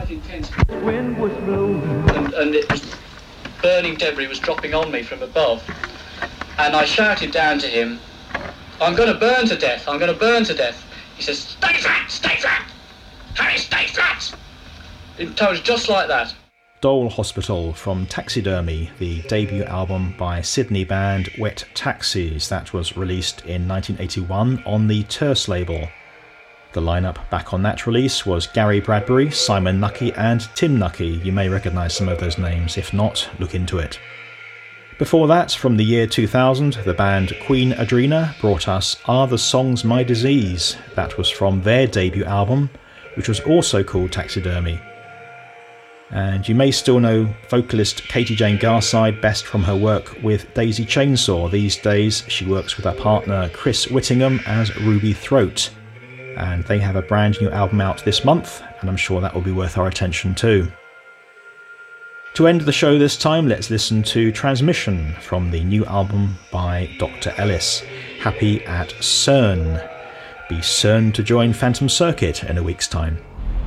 quite intense. Wind was blowing. And it was burning debris was dropping on me from above. And I shouted down to him, I'm going to burn to death, I'm going to burn to death. He says, stay flat, Harry, stay flat. In tones just like that. Dole Hospital from Taxidermy, the debut album by Sydney band Wet Taxis that was released in 1981 on the Terse label. The lineup back on that release was Gary Bradbury, Simon Nucky and Tim Nucky. You may recognise some of those names, if not, look into it. Before that, from the year 2000, the band Queen Adrena brought us Are the Songs My Disease? That was from their debut album, which was also called Taxidermy. And you may still know vocalist Katie Jane Garside best from her work with Daisy Chainsaw. These days she works with her partner Chris Whittingham as Ruby Throat. And they have a brand new album out this month, and I'm sure that will be worth our attention too. To end the show this time, let's listen to Transmission from the new album by Dr. Ellis, Happy at CERN. Be certain to join Phantom Circuit in a week's time.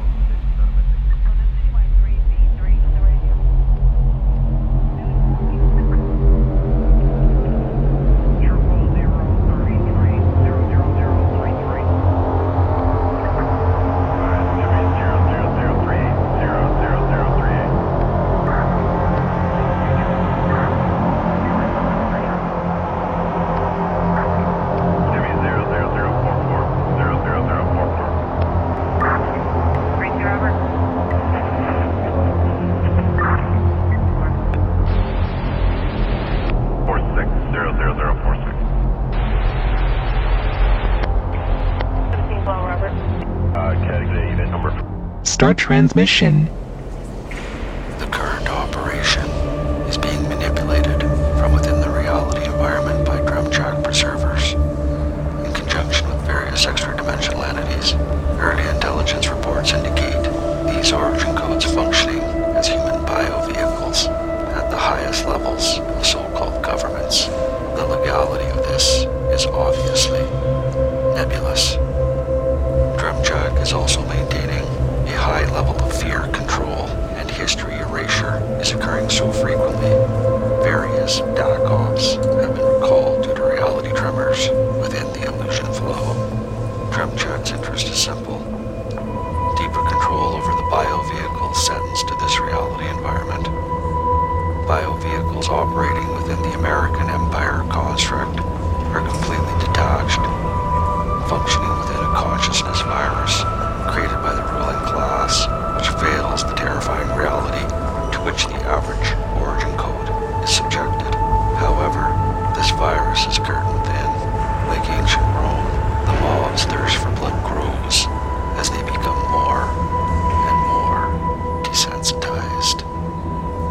Start transmission. The current operation is being manipulated from within the reality environment by Drumjack preservers, in conjunction with various extra-dimensional entities. Early intelligence reports indicate these origin codes functioning as human biovehicles at the highest levels of so-called governments. The legality of this is obviously nebulous. Drumjack is also maintaining a high level of fear control, and history erasure is occurring so frequently. Various DAC ops have been recalled due to reality tremors within the illusion flow. Drumjack's interest is simple: deeper control over the biovehicles sentenced to this reality environment. Biovehicles operating within the American Empire construct are completely detached, functioning within a consciousness virus created by the ruling class, which veils the terrifying reality to which the average